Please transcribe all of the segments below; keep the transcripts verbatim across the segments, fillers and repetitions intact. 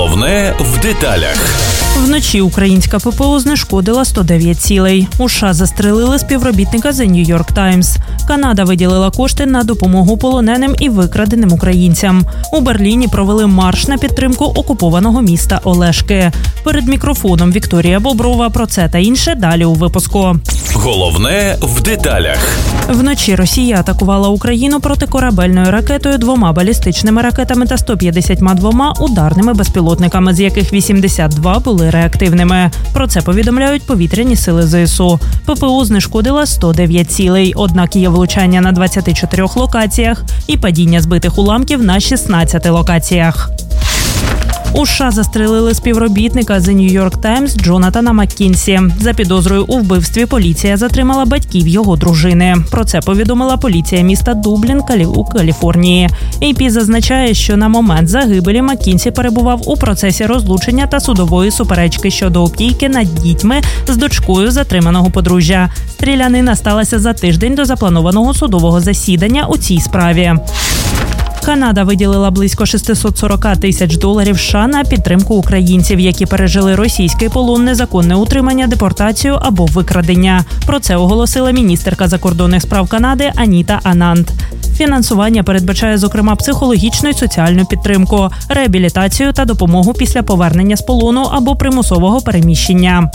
Головне в деталях. Вночі українська ППО знешкодила сто дев'ять цілей. У США застрелили співробітника The New York Times. Канада виділила кошти на допомогу полоненим і викраденим українцям. У Берліні провели марш на підтримку окупованого міста Олешки. Перед мікрофоном Вікторія Боброва. Про це та інше далі у випуску. Головне в деталях. Вночі Росія атакувала Україну протикорабельною ракетою, двома балістичними ракетами та сто п'ятдесят двома ударними безпілотниками, з яких вісімдесят два були реактивними. Про це повідомляють повітряні сили ЗСУ. ППО знешкодила сто дев'ять цілей, однак є влучання на двадцяти чотирьох локаціях і падіння збитих уламків на шістнадцяти локаціях. У США застрелили співробітника The New York Times Джонатана Маккінсі. За підозрою у вбивстві поліція затримала батьків його дружини. Про це повідомила поліція міста Дублін у Каліфорнії. ей пі зазначає, що на момент загибелі Маккінсі перебував у процесі розлучення та судової суперечки щодо опіки над дітьми з дочкою затриманого подружжя. Стрілянина сталася за тиждень до запланованого судового засідання у цій справі. Канада виділила близько шістсот сорок тисяч доларів США на підтримку українців, які пережили російський полон, незаконне утримання, депортацію або викрадення. Про це оголосила міністерка закордонних справ Канади Аніта Анант. Фінансування передбачає, зокрема, психологічну і соціальну підтримку, реабілітацію та допомогу після повернення з полону або примусового переміщення.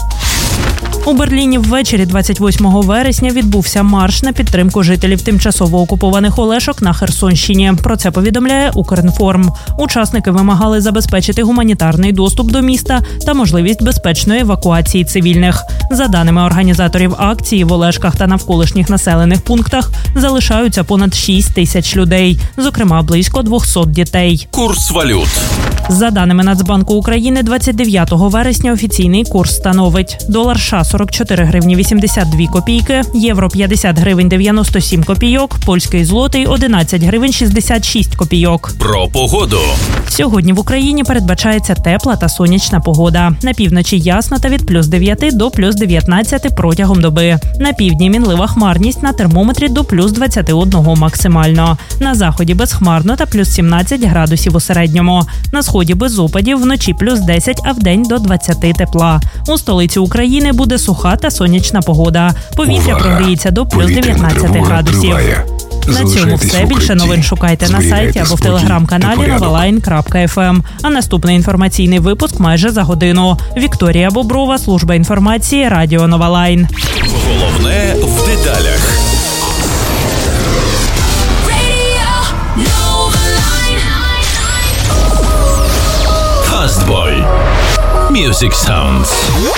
У Берліні ввечері двадцять восьмого вересня відбувся марш на підтримку жителів тимчасово окупованих Олешок на Херсонщині. Про це повідомляє Укрінформ. Учасники вимагали забезпечити гуманітарний доступ до міста та можливість безпечної евакуації цивільних. За даними організаторів акції, в Олешках та навколишніх населених пунктах залишаються понад шість тисяч людей, зокрема близько двісті дітей. Курс валют. За даними Нацбанку України, двадцять дев'ятого вересня офіційний курс становить: долар США сорок чотири гривні вісімдесят дві копійки, євро п'ятдесят гривень дев'яносто сім копійок, польський злотий одинадцять гривень шістдесят шість копійок. Про погоду. Сьогодні в Україні передбачається тепла та сонячна погода. На півночі ясно та від плюс дев'яти до плюс дев'ятнадцяти протягом доби. На півдні мінлива хмарність, на термометрі до плюс двадцяти одного максимально. На заході безхмарно та плюс сімнадцять градусів у середньому. На сході без опадів, вночі плюс десять, а вдень до двадцяти тепла. У столиці України буде суха та сонячна погода. Повітря прогріється до плюс дев'ятнадцяти градусів. На цьому все. Більше новин шукайте на сайті або в телеграм-каналі новалайн крапка еф ем. А наступний інформаційний випуск майже за годину. Вікторія Боброва, служба інформації, радіо Новалайн. Головне в деталях. Fastball. Music Sounds.